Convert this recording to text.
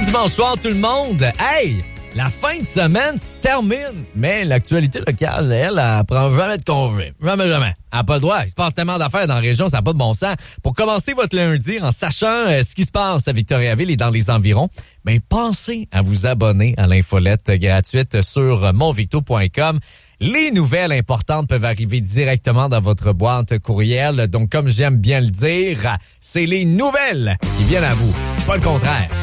dimanche soir, tout le monde. Hey, la fin de semaine se termine. Mais l'actualité locale, elle prend jamais de congé. Jamais. Elle n'a pas le droit. Il se passe tellement d'affaires dans la région, ça n'a pas de bon sens. Pour commencer votre lundi en sachant ce qui se passe à Victoriaville et dans les environs, pensez à vous abonner à l'infolette gratuite sur monvicto.com. Les nouvelles importantes peuvent arriver directement dans votre boîte courriel. Donc, comme j'aime bien le dire, c'est les nouvelles qui viennent à vous, pas le contraire.